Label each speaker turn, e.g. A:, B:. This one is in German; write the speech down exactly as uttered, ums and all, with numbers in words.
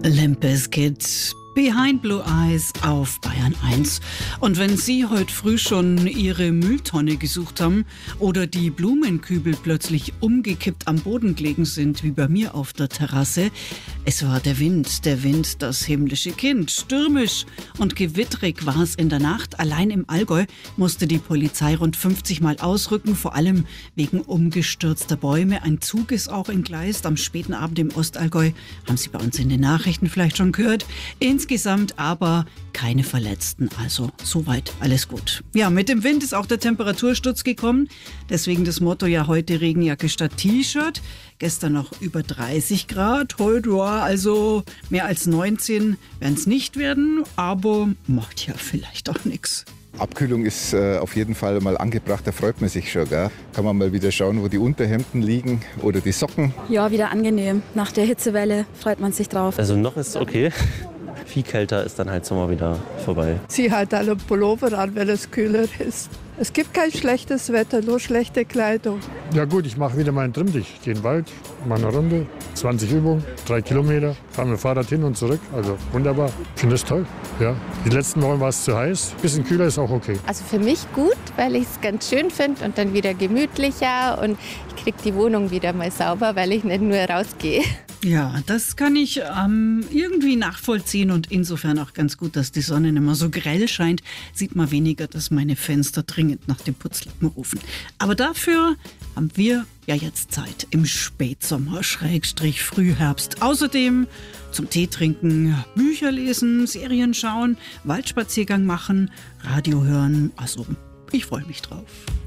A: Limp Bizkit, Behind Blue Eyes auf Bayern eins. Und wenn Sie heute früh schon Ihre Mülltonne gesucht haben oder die Blumenkübel plötzlich umgekippt am Boden gelegen sind, wie bei mir auf der Terrasse, es war der Wind, der Wind, das himmlische Kind. Stürmisch und gewitterig war es in der Nacht. Allein im Allgäu musste die Polizei rund fünfzig Mal ausrücken, vor allem wegen umgestürzter Bäume. Ein Zug ist auch entgleist am späten Abend im Ostallgäu. Haben Sie bei uns in den Nachrichten vielleicht schon gehört. Insgesamt aber keine Verletzten, also soweit alles gut. Ja, mit dem Wind ist auch der Temperatursturz gekommen, deswegen das Motto ja heute Regenjacke statt T-Shirt. Gestern noch über dreißig Grad, heute ja, also mehr als neunzehn werden es nicht werden, aber macht ja vielleicht auch nichts.
B: Abkühlung ist äh, auf jeden Fall mal angebracht, da freut man sich schon. Gell? Kann man mal wieder schauen, wo die Unterhemden liegen oder die Socken.
C: Ja, wieder angenehm. Nach der Hitzewelle freut man sich drauf.
D: Also noch ist okay. Viel kälter ist dann halt Sommer wieder vorbei.
E: Zieh halt alle Pullover an, wenn es kühler ist. Es gibt kein schlechtes Wetter, nur schlechte Kleidung.
F: Ja gut, ich mache wieder meinen Trimmdich. Ich gehe in den Wald, mache eine Runde, zwanzig Übungen, drei Kilometer, fahre mit dem Fahrrad hin und zurück. Also wunderbar. Ich finde das toll. Ja. Die letzten Wochen war es zu heiß. Ein bisschen kühler ist auch okay.
G: Also für mich gut, weil ich es ganz schön finde und dann wieder gemütlicher. Und ich kriege die Wohnung wieder mal sauber, weil ich nicht nur rausgehe.
A: Ja, das kann ich ähm, irgendwie nachvollziehen und insofern auch ganz gut, dass die Sonne nicht mehr so grell scheint. Sieht man weniger, dass meine Fenster dringend nach dem Putzlappen rufen. Aber dafür haben wir ja jetzt Zeit im Spätsommer, Schrägstrich Frühherbst. Außerdem zum Tee trinken, Bücher lesen, Serien schauen, Waldspaziergang machen, Radio hören. Also, ich freue mich drauf.